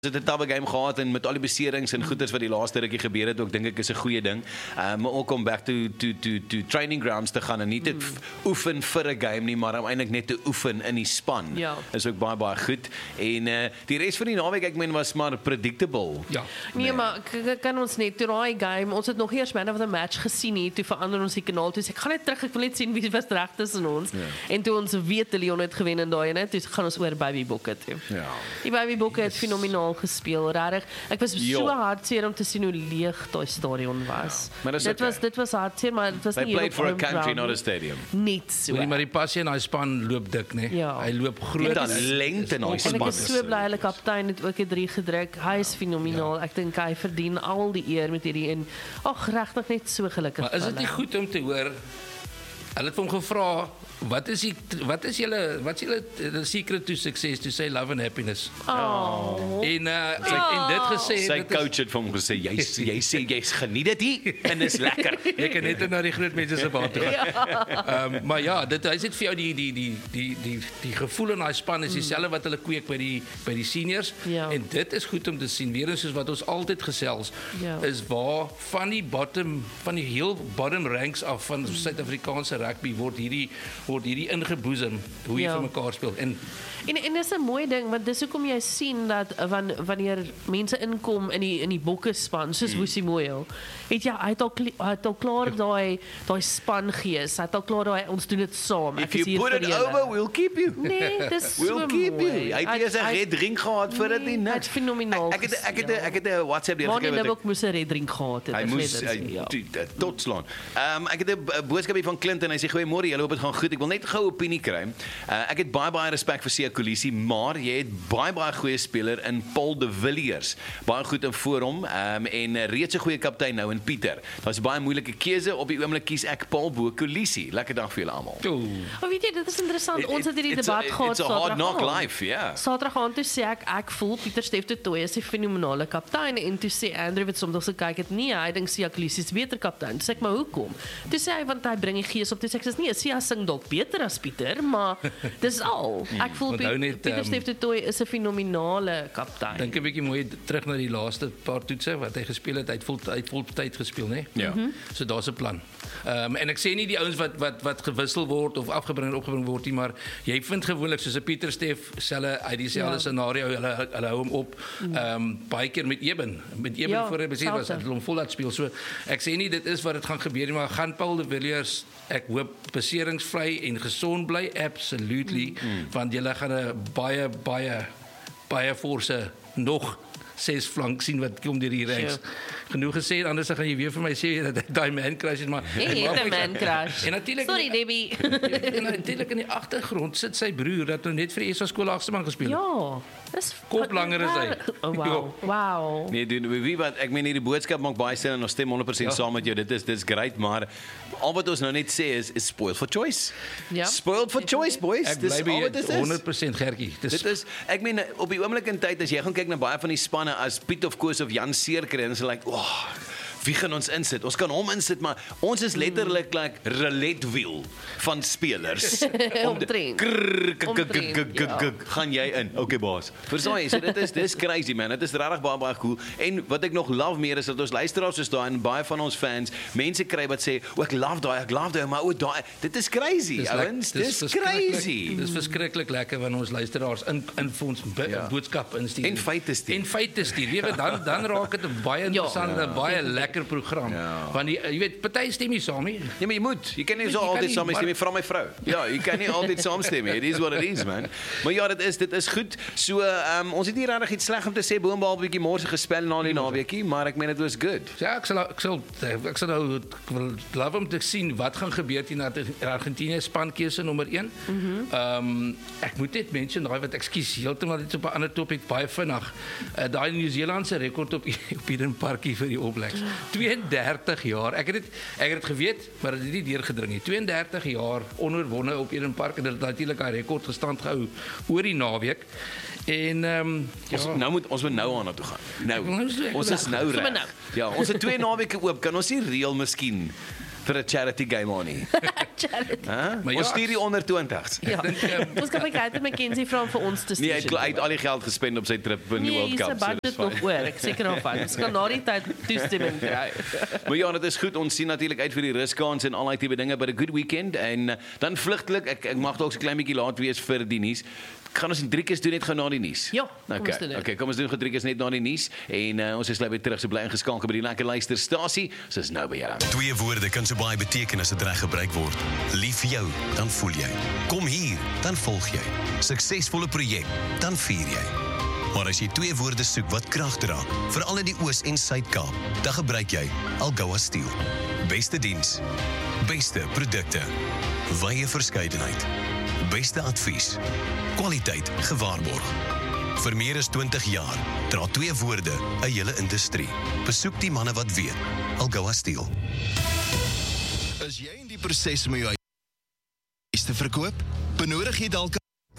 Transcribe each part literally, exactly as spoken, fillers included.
het 'n tawe game gehad en met al die beserings en goeders wat die laaste rukkie gebeur het, ook dink ek is 'n goeie ding. Uh, maar ook om back to to to to training grounds te gaan en nie te mm. oefen vir 'n game nie, maar om eintlik net te oefen in die span. Ja. Is ook baie baie goed. En uh, die res van die naweek, ek meen, was maar predictable. Ja. Nee, nee, maar kan ons net toe daai game, ons het nog eers man of the match gesien hier, toe verander ons die kanaal, toe sê ek gaan net terug, ek wil net sien wie was reg tussen ons. Ja. En toe ons weet Leon het gewen in daai ene, toe gaan ons oor Baby Bokke toe. Ja. Die Baby Bokke het fenomenaal gespeel, regtig. Ek was Jo. so hartseer om te sien hoe leeg daai stadion was. Ja. Maar dit dit okay. was dit was hartseer, maar dit was They nie played for a country, ground, not a stadium. Niet so. Hoorie, maar die passie in daai span loop dik, né? Ja. Hy loop groot. Die talent in daai En span. ek is so bly hulle kaptein het ook 'n drie gedruk. Hy is fenomenaal. Ja. Ek dink hy verdien al die eer met hierdie en ag regtig net so gelukkig. Maar is dit nie goed om te hoor? Hulle het hom gevra, wat is die wat is julle wat is julle the secret to success, to say love and happiness? Oh. En uh, oh. en dit gesê, Sy dit is, coach het vir hom gesê, jy jy sê jy geniet dit hier en is lekker. jy kan net na die groot mense se baan toe gaan. Ja. Um, maar ja, dit hy sê vir jou die die die die die die gevoel in daai span is dieselfde wat hulle kweek by die by die seniors. Ja. En dit is goed om te sien. Weer eens soos wat ons altyd gesels, Ja. is waar van die bottom van die heel bottom ranks af van Suid-Afrikaanse rugby word hierdie word hierdie ingeboesem hoe jy Ja. vir mekaar speel. En En en dis 'n mooi ding want dis hoekom jy sien dat uh, wan, wanneer mense inkom in die in die bokke span soos mm. Woesie Moyo, het jy hy het al kli- hy het al klaar daai daai span gees. Hy het al klaar daai ons doen dit saam. If you put it over, we'll keep you. Nee, dis so We'll keep mooi. you. Hy het eers 'n red drink gehad vir dit nie. Nee, hy het fenomenaal Ek het ek het gespeel. ek het 'n WhatsApp deur Maar gekry nie wat nou ek ook moes 'n red drink gehad het. Hy ek moes weet dit, ja. hy tot slaan. Ehm ek het 'n boodskap hier van Clinton. Hy sê goeiemôre, julle hoop dit gaan goed. Ek wil net gou 'n opinie kry. Uh, ek het baie baie respek vir Siya Kolisi, maar jy het baie baie goeie speler in Paul de Villiers. Baie goed in voor hom um, en uh, reeds 'n goeie kaptein nou in Pieter. Daar's 'n baie moeilike keuse. Op die oomblik kies ek Paul bo Kolisi. Lekker dag vir julle almal. Maar weet jy, dit is interessant. Ons het hierdie It's a- debat gehad It's a hard knock Saterdag. life, ja. Saterdag aan toe sê ek ek voel Pieter Steef de Tooy is 'n fenomenale kaptein en toe sê Andrew wat soms so kyk het nee, hy dink Siya Kolisi is beter kaptein. Toe sê ek maar hoekom? Toe sê hy want hy bring die gees op. Toe sê ek sê nee, Siya sing dalk beter as Pieter, maar dis al. Ek voel Onthou Piet, net, Pieter um, Steef de Tooy is 'n fenomenale kaptein. dink 'n bietjie mooi terug na die laaste paar toetse wat hy gespeel het. Hy het vol hy het vol tyd gespeel, né? Ja. Mhm. So daar's 'n plan. Ehm um, en ek sê nie die ouens wat wat wat gewissel word of afgebring en opgebring word nie, maar jy vind gewoonlik soos 'n Pieter Steef selfe uit dieselfde Ja. scenario, hulle hulle hou hom op. Ehm um, baie keer met Eben, met Eben Ja, voor hy besit was, selfde. hulle hom vol laat speel. So ek sê nie dit is wat dit gaan gebeur nie, maar gaan Paul de Villiers, ek hoop beseringsvry en gesond bly, absolutely, mm. want julle gaan 'n baie baie baie forse nog ses flank sien wat kom deur die ranks. Sure. Genoeg gesê, anders dan gaan jy weer vir my sê dat daai man crash is, maar Nee, maar- het 'n man crash. En natuurlik Sorry Debbie. en natuurlik in die agtergrond sit sy broer dat nou net vir die S A skool agterman gespeel het. Ja. Dis Kop langer as hy. Oh wow. Wow. Nee, doen wie wat ek meen hierdie boodskap maak baie sin en ons stem honderd persent Ja. saam met jou. Dit is dis great, maar al wat ons nou net sê is is spoiled for choice. Ja. Spoiled for choice, boys. Ek Dis bly al by wat dit is. honderd persent Gertjie. Dis Dit is ek meen op die oomblik in tyd as jy gaan kyk na baie van die spanne as Piet of Koos of Jan Seerkry en so like, "Oh, wie gaan ons insit? Ons kan hom insit, maar ons is letterlik like roulette wheel van spelers. Omtrent. Krrr, k- k- k- Omtrent, k- k- ja. k- gaan jy in. Okay, baas. Verstaan jy? So dit is dis crazy man. Dit is regtig baie baie cool. En wat ek nog love meer is dat ons luisteraars is daar en baie van ons fans, mense kry wat sê, "O, ek love daai, ek love daai, maar o, daai, dit is crazy, Dis lek- ouens. Dis verskriklik- crazy." Dis verskriklik lekker wanneer ons luisteraars in in vir ons bo Ja. boodskap instuur. En feite stuur. En feite stuur. Jy weet dan dan raak dit 'n baie interessante, Ja. baie lekker program. Ja. Want die, jy weet party stem nie saam nie. Nee, maar jy moet. Jy kan nie Jy so kan altyd nie, saam stem nie, maar- vra my vrou. Ja, jy kan nie altyd saamstem nie. It is what it is, man. Maar ja, dit is dit is goed. So, ehm um, ons het nie regtig iets sleg om te sê boonbehalwe 'n bietjie môre se gespel na die naweekie, maar ek meen dit was good. Ja, ek sal ek sal ek sal nou ek wil love om te sien wat gaan gebeur teen Argentinië spankeuse nommer een. Ehm um, ek moet net mention daai wat ekskuus heeltemal iets op 'n ander topik baie vinnig. Uh, daai Nieu-Seelandse rekord op op Eden Parkie vir die All Blacks. tweeëndertig jaar. Ek het dit ek het dit geweet, maar dit het nie deurgedring nie. tweeëndertig jaar onoorwonne op Eden Park en dit het natuurlik daai rekord gestand gehou oor die naweek. En ehm um, Ons ja, nou moet ons moet nou aan na toe gaan. Nou. Ek wil nou so- ek Ons wil is nou Sommer reg. nou. Ja, ons het twee naweke oop. Kan ons nie reël miskien vir 'n charity game on nie. Charity. Huh? Maar Ons ja, stuur die onder twintigs. Ja, ons kan my Kate McKenzie vra om vir ons te Nee, hy het, stuur. hy het al die geld gespend op sy trip in die Nee, World hier is Cup. 'n so budget dis nog fyn. oor, ek seker daarvan. Ons kan na die tyd toestemming kry. Maar ja, dit is goed. Ons sien natuurlik uit vir die ruskans en al daai tipe dinge, but a good weekend en uh, dan vlugtelik, ek ek mag dalk so 'n klein bietjie laat wees vir die nuus. Gaan ons drie keer doen net gou na die nuus. Ja, kom okay, ons doen dit. Okay, kom ons doen gou drie keer net na die nuus en uh, ons is bly weer terug so bly ingeskakel by die lekker luisterstasie. Ons is nou by julle. Twee woorde kan so baie beteken as dit reg gebruik word. Lief vir jou, dan voel jy. Kom hier, dan volg jy. Suksesvolle projek, dan vier jy. Maar as jy twee woorde soek wat krag dra, veral in die Oos- en Suid-Kaap, dan gebruik jy Algoa Steel. Beste diens, beste produkte, wye verskeidenheid, beste advies, kwaliteit gewaarborg. Vir meer as twintig jaar dra twee woorde 'n hele industrie. Besoek die manne wat weet. Algoa Steel. Is jy in die proses om jou huis te verkoop? Benodig jy dalk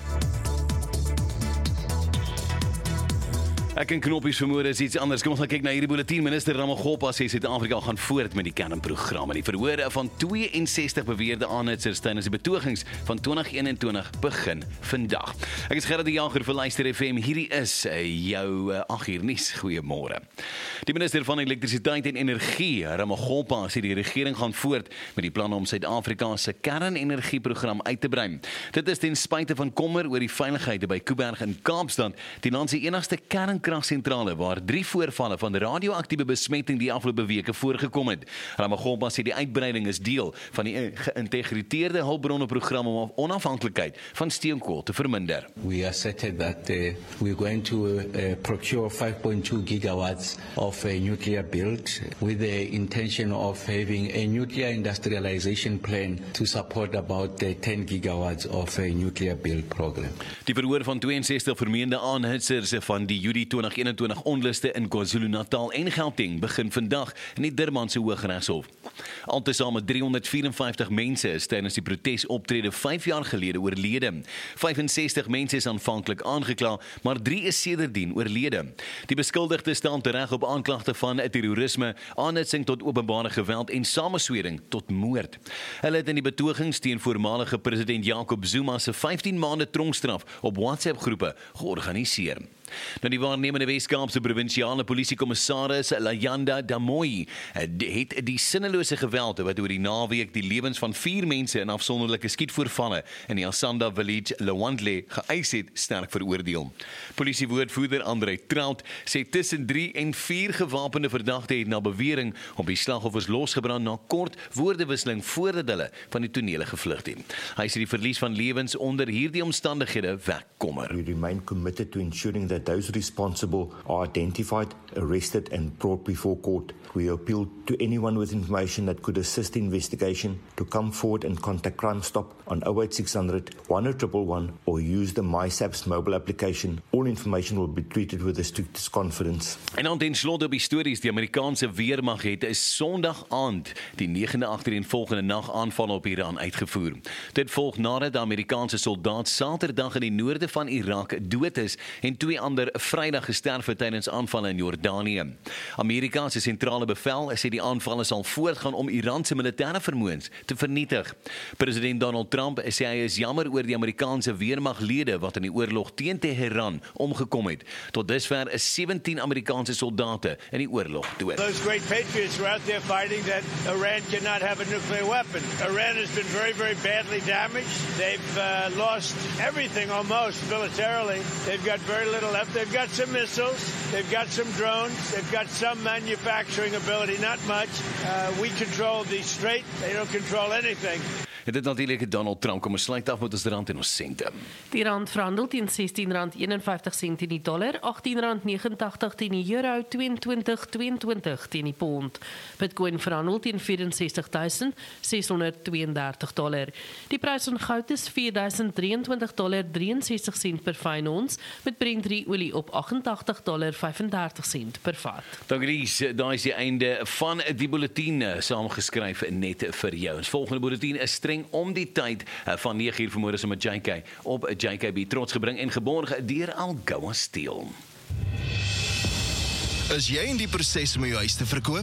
Ek en knoppies vermoed is iets anders. Kom ons gaan kyk na hierdie bulletin. Minister Ramaphosa sê Suid-Afrika gaan voort met die kernprogram en die verhore van tweeënsestig beweerde aanhitsers tydens die betogings van twintig eenentwintig begin vandag. Ek is Gerard die Jager vir Luister F M. Hierdie is uh, jou uh, ag uur nuus. Goeiemôre. Die minister van elektrisiteit en energie, Ramaphosa, sê die regering gaan voort met die plan om Suid-Afrika se kernenergieprogram uit te brei. Dit is ten spyte van kommer oor die veiligheid by Kuiberg in Kaapstad, die land se enigste kernkragsentrale waar drie voorvalle van radioaktiewe besmetting die afgelope weke voorgekom het. Ramaphosa sê die uitbreiding is deel van die geïntegreerde hulpbronneprogram om onafhanklikheid van steenkool te verminder. We asserted that uh, we're going to uh, procure five point two gigawatts of a nuclear build with the intention of having a nuclear industrialization plan to support about uh, ten gigawatts of a nuclear build program. Die verhoor van tweeënsestig vermeende aanhitsers van die Julie twintig eenentwintig onluste in KwaZulu-Natal en Gauteng begin vandag in die Durbanse Hooggeregshof. Altesaame driehonderd vyf en vyftig mense is tydens die protesoptrede vyf jaar gelede oorlede. vyf en sestig mense is aanvanklik aangekla, maar drie is sedertdien oorlede. Die beskuldigdes staan tereg op aanklagte van terrorisme, aanhitsing tot openbare geweld en sameswering tot moord. Hulle het in die betogings teen voormalige president Jacob Zuma se vyftien maande tronkstraf op WhatsApp-groepe georganiseer. Nou die waarnemende Wes-Kaapse provinsiale polisiekommissaris Layanda Damoy het die sinnelose geweld wat oor die naweek die lewens van vier mense in afsonderlike skietvoorvalle in die Asanda Village, Lewandle, geëis het, sterk veroordeel. Polisiewoordvoerder Andre Trout sê tussen drie en vier gewapende verdagte het na bewering op die slagoffers losgebrand na kort woordewisseling voordat hulle van die tonele gevlug het. Hy sê die verlies van lewens onder hierdie omstandighede wek kommer. We remain committed to ensuring that those responsible are identified, arrested and brought before court. We appeal to anyone with information that could assist the investigation to come forward and contact Crime Stop on oh eight six hundred, one oh one one or use the MySaps mobile application. All information will be treated with the strictest confidence. En dan ten slotte op die stories, die Amerikaanse weermag het is Sondag aand die negende agtereenvolgende nag aanvalle op Iran uitgevoer. Dit volg nadat 'n Amerikaanse soldaat Saterdag in die noorde van Irak dood is en twee ander Vrydag gesterf het tydens aanvalle in Jordanië. Amerika se sentrale bevel sê die aanvalle sal voortgaan om Iran se militêre vermoëns te vernietig. President Donald Trump sê hy is jammer oor die Amerikaanse weermaglede wat in die oorlog teen Teheran omgekom het. Tot dusver is sewentien Amerikaanse soldate in die oorlog dood. Those great patriots were out there fighting that Iran cannot have a nuclear weapon. Iran has been very, very badly damaged. They've uh, lost everything almost militarily. They've got very little left. They've got some missiles. They've got some drones. They've got some manufacturing ability, not much. Uh, we control the strait. They don't control anything. Dit is natuurlik Donald Trump. Kom ons sluit af met ons rand en ons sente. Die rand verhandel teen sestien rand eenenvyftig sent in die dollar, agttien rand negenentagtig teen die euro, tweeëntwintig tweeëntwintig teen die pond. Bitcoin verhandel teen vyf en sestig tuisend ses honderd twee en dertig dollar. Die prys van goud is vier duisend drie en twintig dollar ses en sestig sent per fyn ons, met Brent drie olie op agt en agtig dollar vyf en dertig sent per vat. Dankie Lies, daai is die einde van die bulletin saamgeskryf net vir jou. Ons volgende bulletin is streng om die tyd van nege uur vanmôre so met J K op J K B trots gebring en geborg deur Algoa Steel. Is jy in die proses om jou huis te verkoop?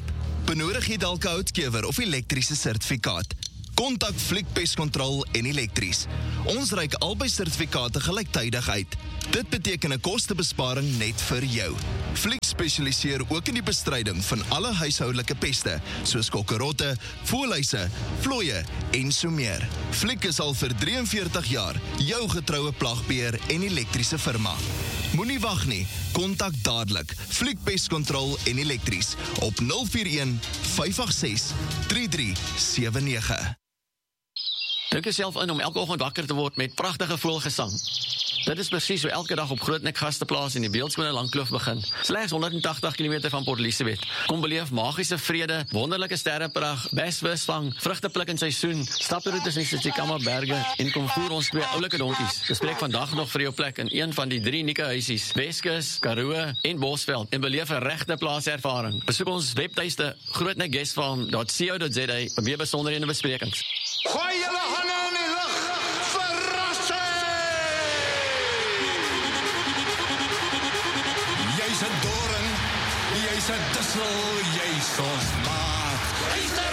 Benodig jy dalk 'n houtkewer of elektriese sertifikaat? Kontak Fliek Pestkontrol en Elektries. Ons reik albei sertifikate gelyktydig uit. Dit beteken 'n kostebesparing net vir jou. Fliek spesialiseer ook in die bestryding van alle huishoudelike peste, soos kokkerotte, voëlhuise, vlooie en so meer. Fliek is al vir drie en veertig jaar jou getroue plagbeheer en elektriese firma. Moenie wag nie, kontak dadelik Fliek Pestkontrol en Elektries op nul vier een, vyf agt ses, drie drie sewe nege. Dink jouself in om elke oggend wakker te word met pragtige voëlgesang. Dit is presies hoe elke dag op Grootnek Gasteplaas in die beeldskone Langkloof begin. Slegs honderd en tagtig kilometer van Port Elizabeth. Kom beleef magiese vrede, wonderlike sterrepragt, besvisvang, vrugtepluk in seisoen, staproetes in die Tsitsikamma berge en kom voer ons twee oulike donkies. Bespreek vandag nog vir jou plek in een van die drie unieke huisies, Weskus, Karoo en Bosveld en beleef 'n regte plaaservaring. Besoek ons webtuiste grootnek guest farm dot co dot za vir meer besonderhede en besprekings. Gooi julle hande in die lug! Verrassing! Jy's 'n doring, jy's 'n dussel, jy's ons maat. Jy's